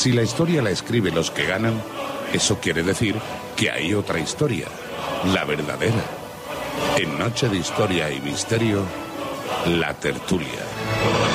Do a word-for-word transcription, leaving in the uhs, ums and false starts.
Si la historia la escriben los que ganan, eso quiere decir que hay otra historia, la verdadera. En Noche de Historia y Misterio, La Tertulia.